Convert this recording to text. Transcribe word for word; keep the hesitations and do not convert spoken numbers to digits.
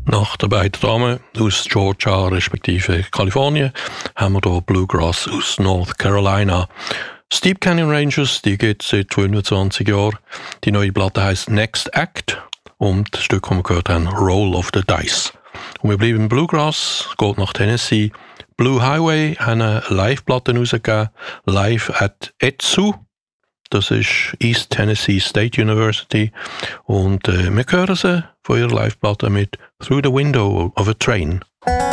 Nach den beiden Damen aus Georgia respektive Kalifornien haben wir hier Bluegrass aus North Carolina. Steep Canyon Rangers, die gibt es seit fünfundzwanzig Jahren. Die neue Platte heisst Next Act und das Stück, das wir gehört haben, Roll of the Dice. Und wir bleiben im Bluegrass, geht nach Tennessee. Blue Highway haben eine Live-Platte rausgegeben, live at E T S U. Das ist East Tennessee State University. Und äh, wir hören sie von ihrer Live-Platte mit Through the Window of a Train.